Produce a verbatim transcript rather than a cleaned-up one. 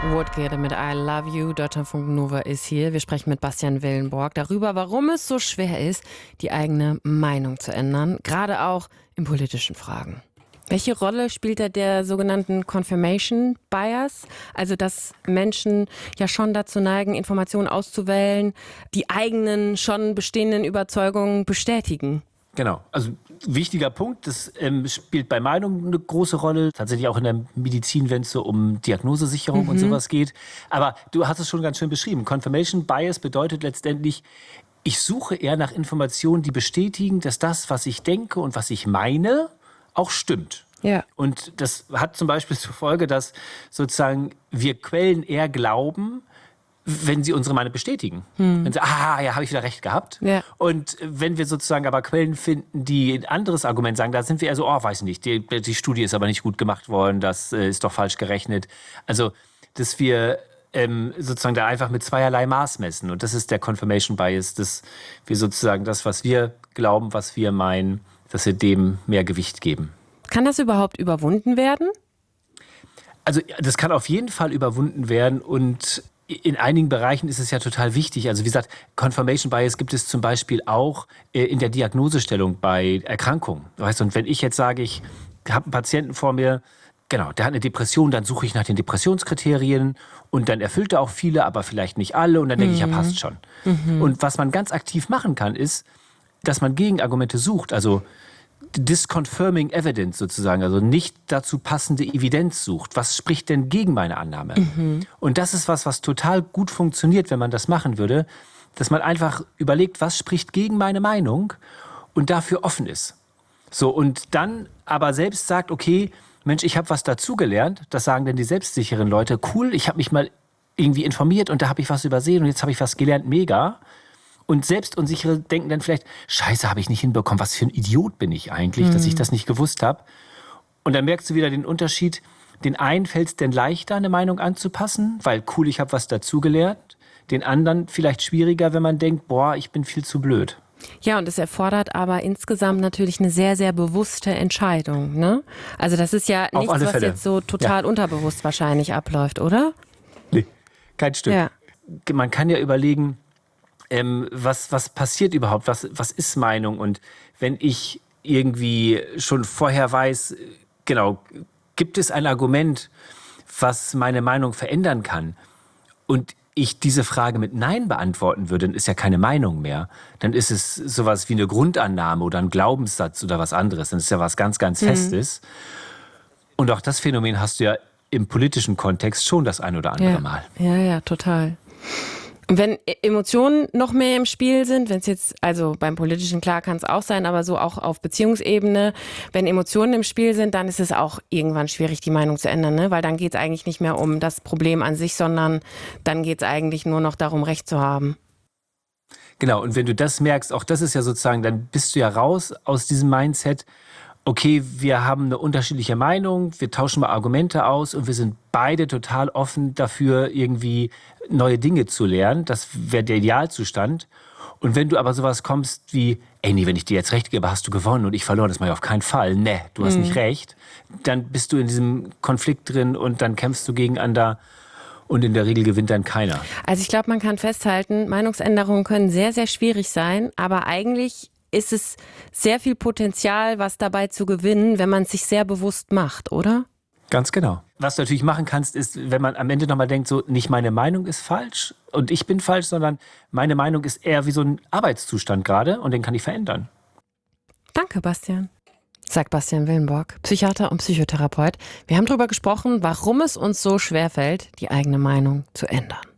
Woodkid mit I Love You. Deutschlandfunk Nova ist hier. Wir sprechen mit Bastian Willenborg darüber, warum es so schwer ist, die eigene Meinung zu ändern, gerade auch in politischen Fragen. Welche Rolle spielt da der sogenannten Confirmation Bias? Also, dass Menschen ja schon dazu neigen, Informationen auszuwählen, die eigenen schon bestehenden Überzeugungen bestätigen. Genau, also wichtiger Punkt, das ähm, spielt bei Meinungen eine große Rolle, tatsächlich auch in der Medizin, wenn es so um Diagnosesicherung mhm. und sowas geht. Aber du hast es schon ganz schön beschrieben. Confirmation Bias bedeutet letztendlich, ich suche eher nach Informationen, die bestätigen, dass das, was ich denke und was ich meine, auch stimmt. Ja. Und das hat zum Beispiel zur Folge, dass sozusagen wir Quellen eher glauben, wenn sie unsere Meinung bestätigen. Hm. Wenn sie, ah, ja, habe ich wieder recht gehabt. Ja. Und wenn wir sozusagen aber Quellen finden, die ein anderes Argument sagen, da sind wir eher so, oh, weiß nicht, die, die Studie ist aber nicht gut gemacht worden, das äh, ist doch falsch gerechnet. Also, dass wir ähm, sozusagen da einfach mit zweierlei Maß messen. Und das ist der Confirmation Bias, dass wir sozusagen das, was wir glauben, was wir meinen, dass wir dem mehr Gewicht geben. Kann das überhaupt überwunden werden? Also, das kann auf jeden Fall überwunden werden und in einigen Bereichen ist es ja total wichtig. Also wie gesagt, Confirmation Bias gibt es zum Beispiel auch in der Diagnosestellung bei Erkrankungen. Weißt du, und wenn ich jetzt sage, ich habe einen Patienten vor mir, genau, der hat eine Depression, dann suche ich nach den Depressionskriterien und dann erfüllt er auch viele, aber vielleicht nicht alle und dann denke mhm. ich, ja, passt schon. Mhm. Und was man ganz aktiv machen kann, ist, dass man Gegenargumente sucht, also disconfirming evidence sozusagen, also nicht dazu passende Evidenz sucht. Was spricht denn gegen meine Annahme? Mhm. Und das ist was, was total gut funktioniert, wenn man das machen würde, dass man einfach überlegt, was spricht gegen meine Meinung und dafür offen ist. So, und dann aber selbst sagt, okay, Mensch, ich habe was dazugelernt, das sagen dann die selbstsicheren Leute, cool, ich habe mich mal irgendwie informiert und da habe ich was übersehen und jetzt habe ich was gelernt, mega. Und Selbstunsichere denken dann vielleicht, scheiße, habe ich nicht hinbekommen, was für ein Idiot bin ich eigentlich, mhm. dass ich das nicht gewusst habe. Und dann merkst du wieder den Unterschied, den einen fällt es denn leichter, eine Meinung anzupassen, weil cool, ich habe was dazugelernt. Den anderen vielleicht schwieriger, wenn man denkt, boah, ich bin viel zu blöd. Ja, und es erfordert aber insgesamt natürlich eine sehr, sehr bewusste Entscheidung, ne? Also das ist ja nichts, was Fälle. jetzt so total ja. unterbewusst wahrscheinlich abläuft, oder? Nee, kein Stück. Ja. Man kann ja überlegen, Ähm, was, was passiert überhaupt? Was, was ist Meinung? Und wenn ich irgendwie schon vorher weiß, genau, gibt es ein Argument, was meine Meinung verändern kann? Und ich diese Frage mit Nein beantworten würde, dann ist ja keine Meinung mehr. Dann ist es sowas wie eine Grundannahme oder ein Glaubenssatz oder was anderes. Dann ist ja was ganz, ganz Festes. Mhm. Und auch das Phänomen hast du ja im politischen Kontext schon das ein oder andere ja. Mal. Ja, ja, total. Wenn Emotionen noch mehr im Spiel sind, wenn es jetzt, also beim Politischen, klar kann es auch sein, aber so auch auf Beziehungsebene, wenn Emotionen im Spiel sind, dann ist es auch irgendwann schwierig, die Meinung zu ändern, ne? Weil dann geht es eigentlich nicht mehr um das Problem an sich, sondern dann geht es eigentlich nur noch darum, Recht zu haben. Genau, und wenn du das merkst, auch das ist ja sozusagen, dann bist du ja raus aus diesem Mindset, okay, wir haben eine unterschiedliche Meinung, wir tauschen mal Argumente aus und wir sind beide total offen dafür, irgendwie neue Dinge zu lernen. Das wäre der Idealzustand. Und wenn du aber sowas kommst wie, ey, nee, wenn ich dir jetzt recht gebe, hast du gewonnen und ich verloren, das mache ich auf keinen Fall. Nee, du hast mhm. nicht recht. Dann bist du in diesem Konflikt drin und dann kämpfst du gegeneinander. Und in der Regel gewinnt dann keiner. Also ich glaube, man kann festhalten, Meinungsänderungen können sehr, sehr schwierig sein, aber eigentlich ist es sehr viel Potenzial, was dabei zu gewinnen, wenn man es sich sehr bewusst macht, oder? Ganz genau. Was du natürlich machen kannst, ist, wenn man am Ende nochmal denkt, so nicht meine Meinung ist falsch und ich bin falsch, sondern meine Meinung ist eher wie so ein Arbeitszustand gerade und den kann ich verändern. Danke, Bastian. Sagt Bastian Willenborg, Psychiater und Psychotherapeut. Wir haben darüber gesprochen, warum es uns so schwerfällt, die eigene Meinung zu ändern.